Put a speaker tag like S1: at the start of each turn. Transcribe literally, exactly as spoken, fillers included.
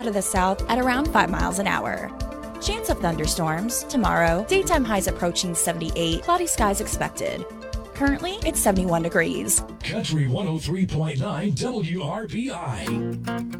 S1: out of the south at around five miles an hour. Chance of thunderstorms tomorrow. Daytime highs approaching seventy-eight. Cloudy skies expected. Currently, it's seventy-one degrees.
S2: Country one oh three point nine W R P I.